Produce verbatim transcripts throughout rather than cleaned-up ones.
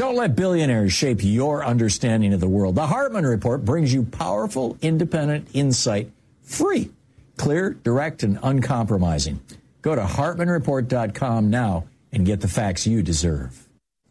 Don't let billionaires shape your understanding of the world. The Hartman Report brings you powerful, independent insight, free, clear, direct, and uncompromising. Go to hartman report dot com now and get the facts you deserve.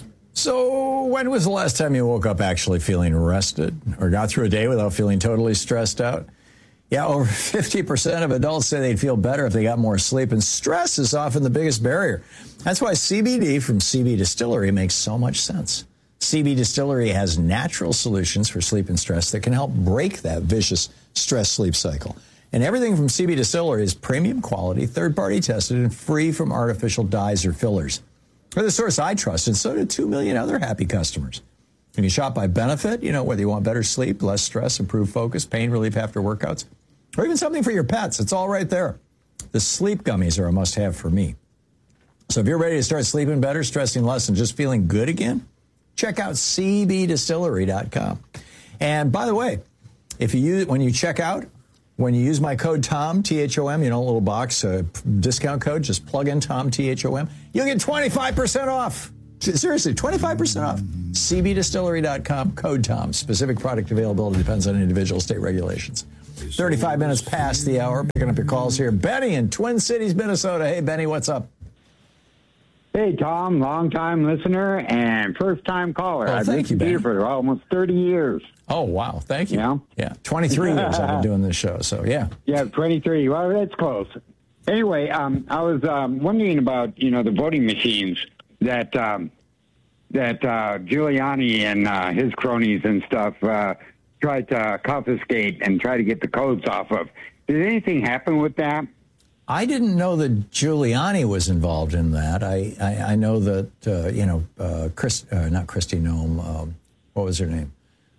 So when was the last time you woke up actually feeling rested or got through a day without feeling totally stressed out? Yeah, over fifty percent of adults say they'd feel better if they got more sleep, and stress is often the biggest barrier. That's why C B D from C B Distillery makes so much sense. C B Distillery has natural solutions for sleep and stress that can help break that vicious stress-sleep cycle. And everything from C B Distillery is premium quality, third-party tested, and free from artificial dyes or fillers. They're the source I trust, and so do two million other happy customers. You can shop by benefit, you know, whether you want better sleep, less stress, improved focus, pain relief after workouts, or even something for your pets. It's all right there. The sleep gummies are a must-have for me. So if you're ready to start sleeping better, stressing less, and just feeling good again, check out C B distillery dot com. And by the way, if you use, when you check out, when you use my code TOM, T H O M, you know, a little box, a discount code, just plug in TOM, T H O M, you'll get twenty-five percent off. Seriously, twenty-five percent off. C B distillery dot com, code TOM. Specific product availability depends on individual state regulations. thirty-five minutes past the hour, picking up your calls here. Benny in Twin Cities, Minnesota. Hey, Benny, what's up? Hey, Tom, long-time listener and first-time caller. Oh, I've thank you, been Benny. here for almost thirty years. Oh, wow. Thank you. Yeah? Yeah. twenty-three years I've been doing this show, so yeah. Yeah, twenty-three. Well, that's close. Anyway, um, I was um, wondering about, you know, the voting machines that um, that uh, Giuliani and uh, his cronies and stuff uh, tried to confiscate and try to get the codes off of. Did anything happen with that? I didn't know that Giuliani was involved in that. I, I, I know that, uh, you know, uh, Chris, uh, not Christy Nome, um, what was her name?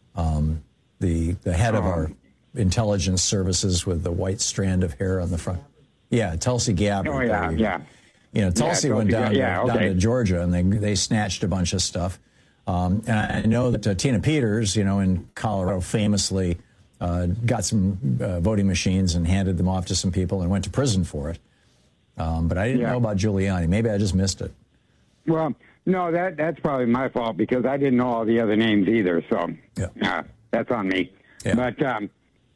Um, the the head of our intelligence services with the white strand of hair on the front. Yeah, Tulsi Gabbard. Oh, yeah, yeah. You know, Tulsi yeah, went down, yeah, to, okay. down to Georgia, and they they snatched a bunch of stuff. Um, and I know that uh, Tina Peters, you know, in Colorado famously uh, got some uh, voting machines and handed them off to some people and went to prison for it. Um, but I didn't yeah. know about Giuliani. Maybe I just missed it. Well, no, that that's probably my fault because I didn't know all the other names either. So Yeah. uh, that's on me. Yeah. But um,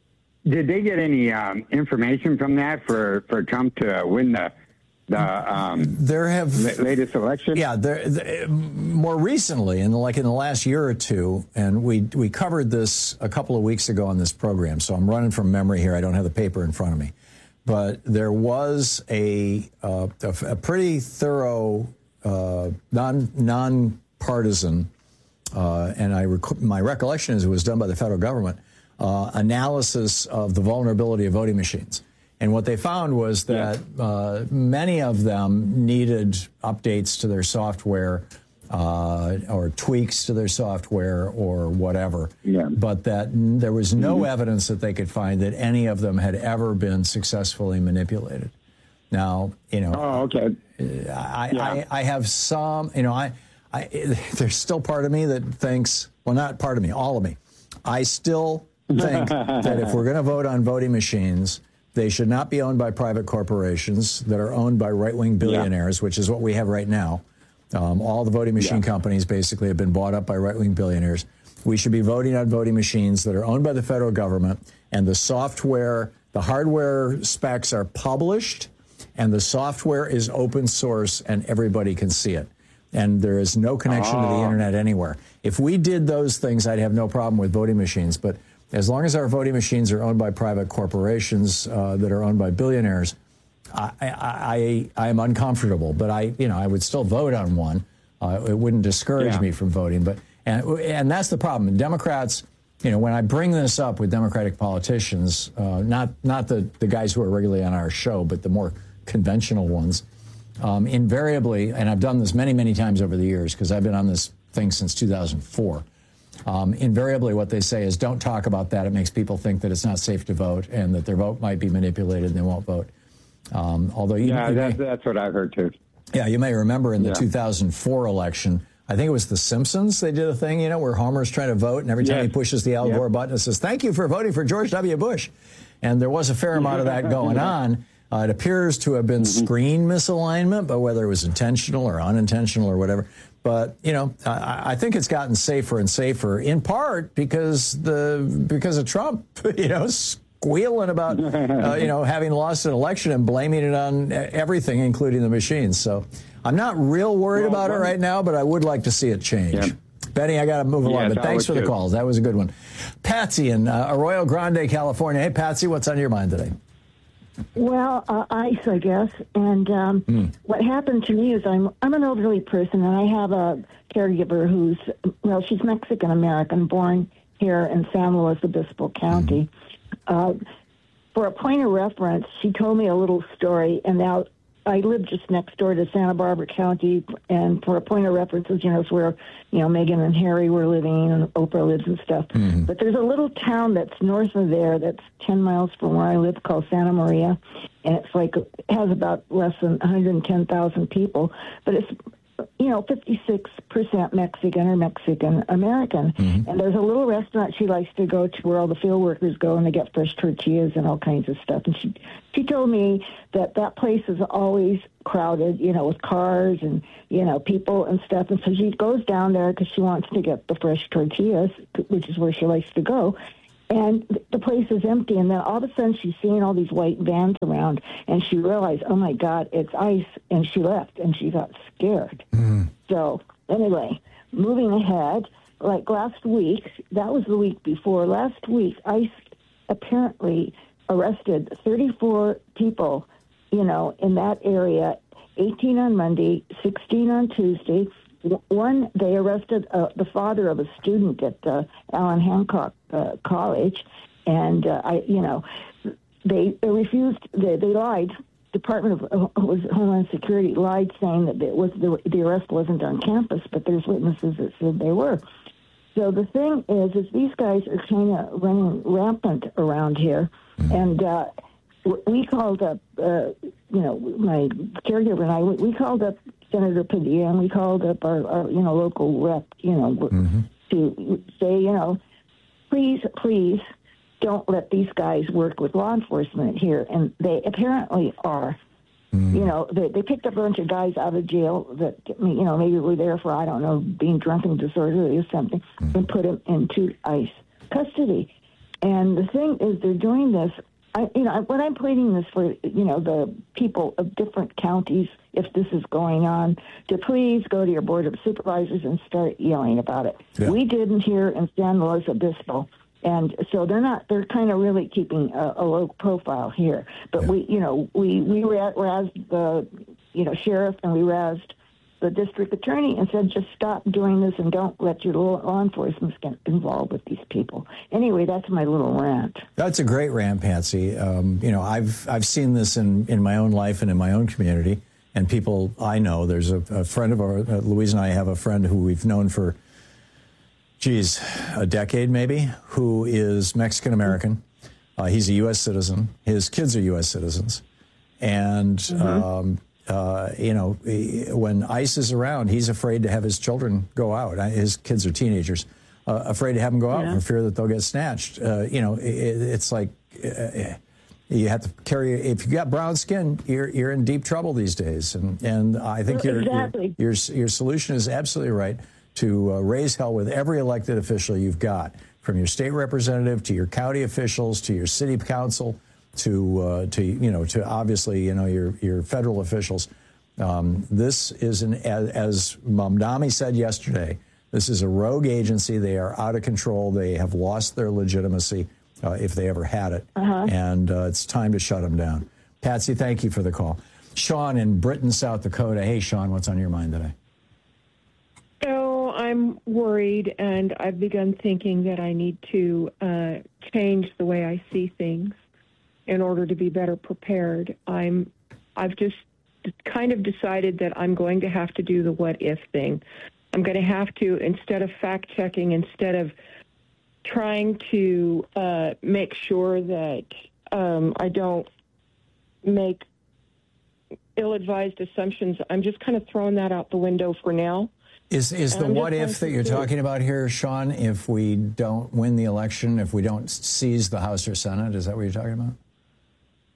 did they get any um, information from that for, for Trump to win the the um, There have la- latest election? Yeah, there, there, more recently, in the, like in the last year or two, and we we covered this a couple of weeks ago on this program. So I'm running from memory here. I don't have the paper in front of me, but there was a uh, a, a pretty thorough uh, non nonpartisan, uh, and I rec- my recollection is it was done by the federal government uh, analysis of the vulnerability of voting machines. And what they found was that yeah. uh, many of them needed updates to their software uh, or tweaks to their software or whatever, yeah. but that n- there was no mm-hmm. evidence that they could find that any of them had ever been successfully manipulated. Now, you know, Oh, okay. I, Yeah. I, I have some, you know, I, I, there's still part of me that thinks, well, not part of me, all of me. I still think that if we're going to vote on voting machines, they should not be owned by private corporations that are owned by right-wing billionaires, yeah. which is what we have right now. Um, all the voting machine yeah. companies basically have been bought up by right-wing billionaires. We should be voting on voting machines that are owned by the federal government, and the software, the hardware specs are published, and the software is open source, and everybody can see it. And there is no connection oh. to the internet anywhere. If we did those things, I'd have no problem with voting machines, but as long as our voting machines are owned by private corporations uh, that are owned by billionaires, I, I, I, I am uncomfortable. But I, you know, I would still vote on one. Uh, it wouldn't discourage yeah. me from voting. But and and that's the problem. Democrats, you know, when I bring this up with Democratic politicians, uh, not not the the guys who are regularly on our show, but the more conventional ones, um, invariably, and I've done this many many times over the years because I've been on this thing since two thousand four. Um, invariably, what they say is, don't talk about that. It makes people think that it's not safe to vote and that their vote might be manipulated and they won't vote. Um, although you, yeah, you that's, may, that's what I've heard, too. Yeah, you may remember in the yeah. two thousand four election, I think it was The Simpsons, they did a thing, you know, where Homer's trying to vote, and every time yes. he pushes the Al yeah. Gore button, it says, thank you for voting for George W. Bush. And there was a fair amount of that going on. Uh, it appears to have been mm-hmm. screen misalignment, but whether it was intentional or unintentional or whatever. But, you know, I, I think it's gotten safer and safer, in part because the because of Trump, you know, squealing about, uh, you know, having lost an election and blaming it on everything, including the machines. So I'm not real worried well, about well, it right now, but I would like to see it change. Yeah. Benny, I got to move along, yes, but thanks for the too. calls. That was a good one. Patsy in uh, Arroyo Grande, California. Hey, Patsy, what's on your mind today? Well, uh, ICE, I guess. And um, mm. what happened to me is I'm I'm an elderly person, and I have a caregiver who's, well, she's Mexican-American, born here in San Luis Obispo County. Mm. Uh, for a point of reference, she told me a little story, and now I live just next door to Santa Barbara County, and for a point of reference, you know, it's where, you know, Meghan and Harry were living and Oprah lives and stuff. Mm-hmm. But there's a little town that's north of there that's ten miles from where I live called Santa Maria, and it's like, it has about less than one hundred ten thousand people, but it's, you know, fifty-six percent Mexican or Mexican-American. Mm-hmm. And there's a little restaurant she likes to go to where all the field workers go and they get fresh tortillas and all kinds of stuff. And she she told me that that place is always crowded, you know, with cars and, you know, people and stuff. And so she goes down there because she wants to get the fresh tortillas, which is where she likes to go. And the place is empty, and then all of a sudden she's seeing all these white vans around, and she realized, oh, my God, it's ICE, and she left, and she got scared. Mm. So anyway, moving ahead, like last week, that was the week before, last week, ICE apparently arrested thirty-four people, you know, in that area, eighteen on Monday, sixteen on Tuesday. One, they arrested uh, the father of a student at uh, Allen Hancock uh, College, and uh, I, you know, they, they refused. They, they lied. Department of uh, Homeland Security lied, saying that it was the, the arrest wasn't on campus, but there's witnesses that said they were. So the thing is, is these guys are kind of running rampant around here, and uh, we called up, uh, you know, my caregiver and I, we called up Senator Padilla, and we called up our, our you know, local rep, you know, mm-hmm. to say, you know, please, please don't let these guys work with law enforcement here. And they apparently are. Mm-hmm. You know, they, they picked up a bunch of guys out of jail that, you know, maybe were there for, I don't know, being drunk and disorderly or something, mm-hmm. and put them into ICE custody. And the thing is, they're doing this. I, you know, when I'm pleading this for, you know, the people of different counties, if this is going on, to please go to your Board of Supervisors and start yelling about it. Yeah. We didn't here in San Luis Obispo. And so they're not, they're kind of really keeping a, a low profile here. But yeah. we, you know, we, we razzed the, you know, sheriff, and we razzed the district attorney and said, just stop doing this and don't let your law enforcement get involved with these people. Anyway, that's my little rant. That's a great rant, Patsy. Um, you know, I've I've seen this in, in my own life and in my own community, and people I know. There's a, a friend of ours, uh, Louise and I have a friend who we've known for, geez, a decade maybe, who is Mexican-American. Uh, he's a U S citizen. His kids are U S citizens. And... Mm-hmm. um, Uh, you know, when ICE is around, he's afraid to have his children go out. His kids are teenagers, uh, afraid to have them go out yeah. for fear that they'll get snatched. Uh, you know, it, it's like uh, you have to carry. If you got brown skin, you're you're in deep trouble these days. And and I think well, your, exactly. your your your solution is absolutely right to uh, raise hell with every elected official you've got, from your state representative to your county officials to your city council. To uh, to you know to obviously you know your your federal officials. Um, this is an as, as Mamdani said yesterday. This is a rogue agency. They are out of control. They have lost their legitimacy, uh, if they ever had it, uh-huh. and uh, it's time to shut them down. Patsy, thank you for the call. Sean in Britain, South Dakota. Hey, Sean, what's on your mind today? So I'm worried, and I've begun thinking that I need to uh, change the way I see things in order to be better prepared. I'm, I've just kind of decided that I'm going to have to do the what if thing. I'm going to have to, instead of fact checking, instead of trying to uh, make sure that um, I don't make ill-advised assumptions, I'm just kind of throwing that out the window for now. Is is the what if that you're talking about here, Sean, if we don't win the election, if we don't seize the House or Senate? Is that what you're talking about?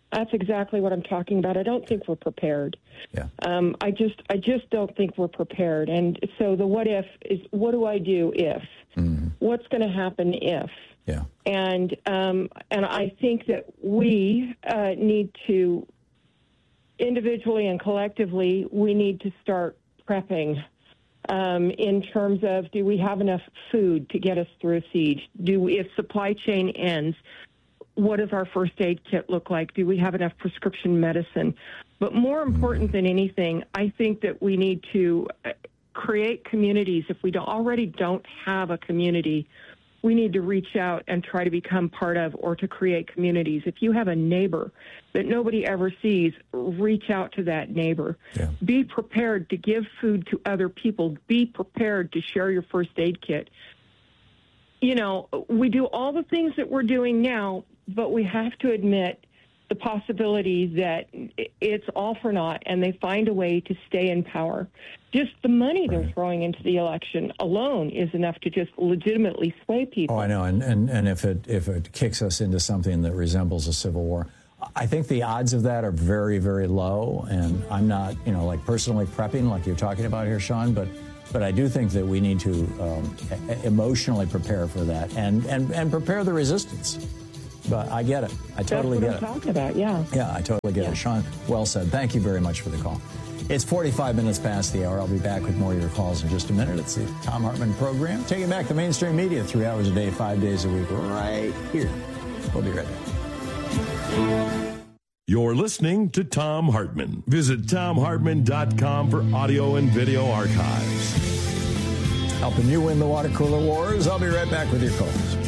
That's exactly what I'm talking about. I don't think we're prepared. Yeah. Um, I just, I just don't think we're prepared. And so the what if is, what do I do if? Mm-hmm. What's going to happen if? Yeah. And um, and I think that we uh, need to, individually and collectively, we need to start prepping. Um, in terms of, do we have enough food to get us through a siege? Do we, if supply chain ends, what does our first aid kit look like? Do we have enough prescription medicine? But more important than anything, I think that we need to create communities. If we don't, already don't have a community, we need to reach out and try to become part of or to create communities. If you have a neighbor that nobody ever sees, reach out to that neighbor. Yeah. Be prepared to give food to other people. Be prepared to share your first aid kit. You know, we do all the things that we're doing now, but we have to admit the possibility that it's all for naught and they find a way to stay in power. Just the money they're right. throwing into the election alone is enough to just legitimately sway people. Oh, I know. And, and, and if it if it kicks us into something that resembles a civil war, I think the odds of that are very, very low. And I'm not, you know, like personally prepping like you're talking about here, Sean, but but I do think that we need to um, emotionally prepare for that and, and, and prepare the resistance. But I get it. I totally That's what get I'm it. talking about, yeah. Yeah, I totally get yeah. it. Sean, well said. Thank you very much for the call. It's forty-five minutes past the hour. I'll be back with more of your calls in just a minute. It's the Thom Hartmann program, taking back the mainstream media three hours a day, five days a week, right here. We'll be right back. You're listening to Thom Hartmann. Visit Thom Hartmann dot com for audio and video archives. Helping you win the water cooler wars. I'll be right back with your calls.